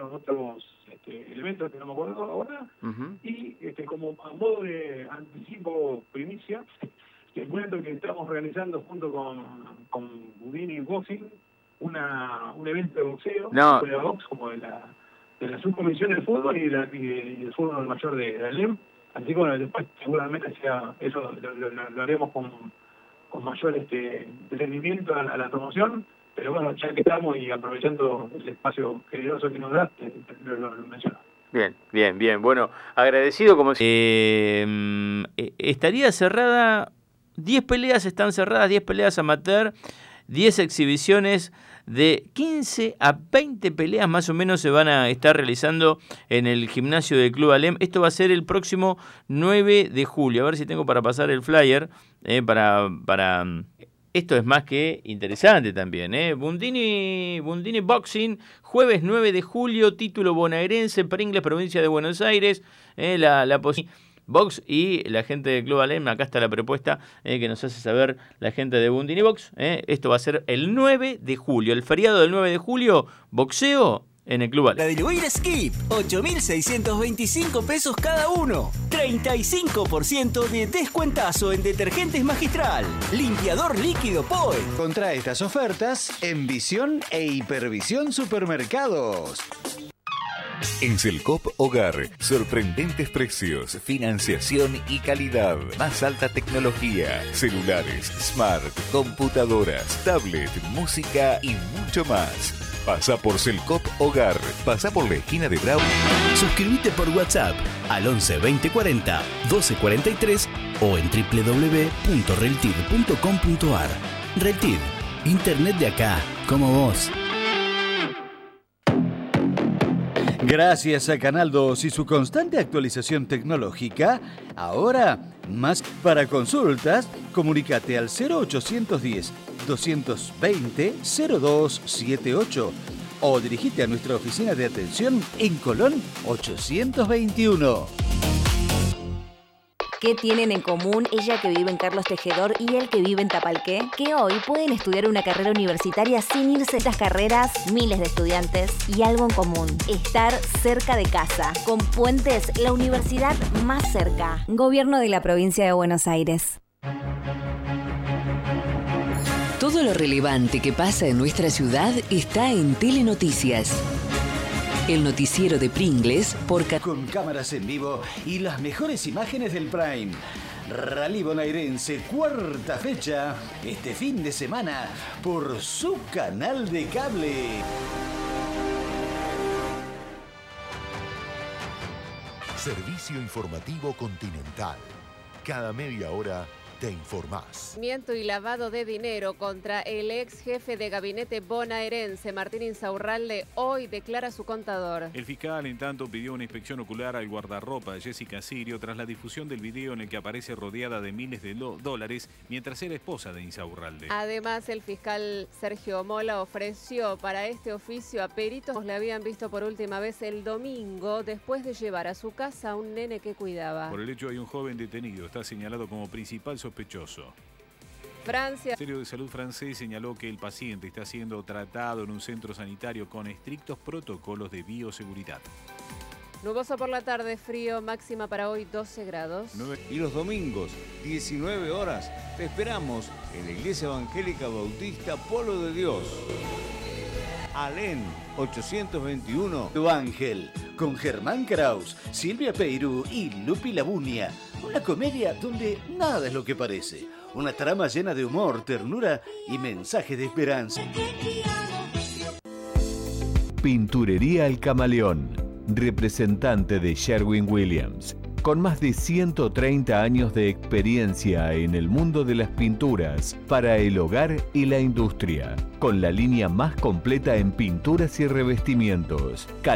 algunos otros elementos que no me acuerdo ahora. Uh-huh. Y como a modo de anticipo primicia, te cuento que estamos realizando junto con Houdini Boxing un evento de boxeo, de box, como de la subcomisión del fútbol y del fútbol mayor de Alem. Así que bueno, después seguramente sea eso lo haremos con mayor rendimiento a la promoción, pero bueno, ya que estamos y aprovechando el espacio generoso que nos da, lo menciono. Bien. Bueno, agradecido como estaría cerrada, 10 peleas están cerradas, 10 peleas amateur, 10 exhibiciones, de 15 a 20 peleas más o menos se van a estar realizando en el gimnasio del Club Alem. Esto va a ser el próximo 9 de julio. A ver si tengo para pasar el flyer, para esto es más que interesante también. Bundini Boxing, jueves 9 de julio, título bonaerense, Pringles, provincia de Buenos Aires. La posibilidad Box y la gente del Club Alem. Acá está la propuesta que nos hace saber la gente de Bundini Box. Esto va a ser el 9 de julio, el feriado del 9 de julio, boxeo en el Club Alem. La de Luir Skip, 8.625 pesos cada uno. 35% de descuentazo en detergentes Magistral. Limpiador líquido Poe. Contra estas ofertas en Visión e Hipervisión Supermercados. En Selcop Hogar, sorprendentes precios, financiación y calidad. Más alta tecnología, celulares, smart, computadoras, tablet, música y mucho más. Pasa por Selcop Hogar, pasa por la esquina de Bravo. Suscríbete por WhatsApp al 11 20 40 12 43 o en www.reltid.com.ar. Reltid, internet de acá, como vos. Gracias a Canal 2 y su constante actualización tecnológica, ahora más para consultas, comunícate al 0810-220-0278 o dirigite a nuestra oficina de atención en Colón 821. ¿Qué tienen en común ella que vive en Carlos Tejedor y él que vive en Tapalqué? Que hoy pueden estudiar una carrera universitaria sin irse a estas carreras, miles de estudiantes y algo en común, estar cerca de casa. Con Puentes, la universidad más cerca. Gobierno de la Provincia de Buenos Aires. Todo lo relevante que pasa en nuestra ciudad está en Telenoticias. El noticiero de Pringles con cámaras en vivo y las mejores imágenes del Prime. Rally Bonaerense, cuarta fecha, este fin de semana, por su canal de cable. Servicio Informativo Continental. Cada media hora te informás. Miento y lavado de dinero contra el ex jefe de gabinete bonaerense, Martín Insaurralde, hoy declara su contador. El fiscal, en tanto, pidió una inspección ocular al guardarropa de Jessica Sirio tras la difusión del video en el que aparece rodeada de miles de dólares mientras era esposa de Insaurralde. Además, el fiscal Sergio Mola ofreció para este oficio a peritos. Le habían visto por última vez el domingo después de llevar a su casa a un nene que cuidaba. Por el hecho hay un joven detenido. Está señalado como principal sospechoso. Francia. El Ministerio de Salud francés señaló que el paciente está siendo tratado en un centro sanitario con estrictos protocolos de bioseguridad. Nuboso por la tarde, frío, máxima para hoy 12 grados. Y los domingos, 19 horas, te esperamos en la Iglesia Evangélica Bautista Polo de Dios. Alén 821. Tu Ángel, con Germán Kraus, Silvia Peirú y Lupi Labunia. Una comedia donde nada es lo que parece. Una trama llena de humor, ternura y mensajes de esperanza. Pinturería El Camaleón, representante de Sherwin-Williams. Con más de 130 años de experiencia en el mundo de las pinturas para el hogar y la industria. Con la línea más completa en pinturas y revestimientos.